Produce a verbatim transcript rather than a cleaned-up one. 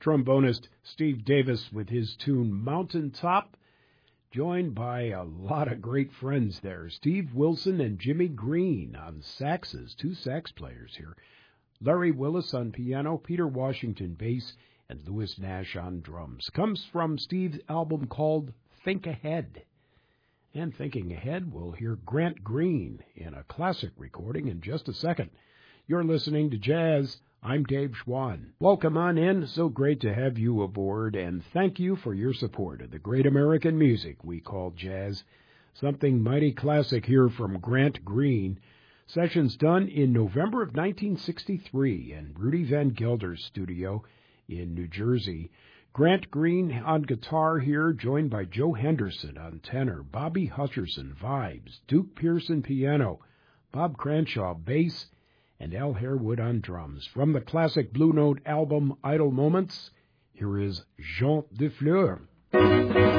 trombonist Steve Davis with his tune Mountaintop, joined by a lot of great friends there. Steve Wilson and Jimmy Green on saxes, two sax players here. Larry Willis on piano, Peter Washington bass, and Louis Nash on drums. Comes from Steve's album called Think Ahead. And thinking ahead, we'll hear Grant Green in a classic recording in just a second. You're listening to Jazz. I'm Dave Schwann. Welcome on in. So great to have you aboard, and thank you for your support of the great American music we call jazz. Something mighty classic here from Grant Green. Sessions done in November of nineteen sixty-three in Rudy Van Gelder's studio in New Jersey. Grant Green on guitar here, joined by Joe Henderson on tenor, Bobby Hutcherson vibes, Duke Pearson piano, Bob Cranshaw bass, and Al Harewood on drums. From the classic Blue Note album Idle Moments, here is Jean Dufleur.